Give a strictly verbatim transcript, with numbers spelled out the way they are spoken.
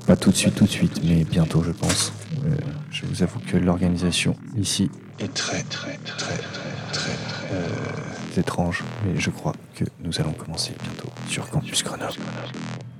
Pas tout de suite, tout de suite, mais bientôt, je pense. Euh, je vous avoue que l'organisation ici est très, très, très, très, très euh, étrange, mais je crois que nous allons commencer bientôt sur Campus Grenoble.